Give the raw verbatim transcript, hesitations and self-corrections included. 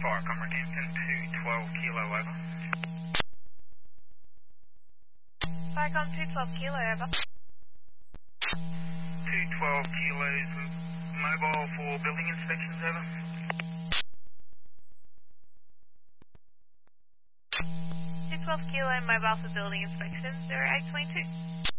Firecom Rockhampton, two twelve kilo over. Firecom two twelve kilo over. two twelve kilos mobile for building inspections over. two twelve kilo mobile for building inspections, zero eight twenty-two.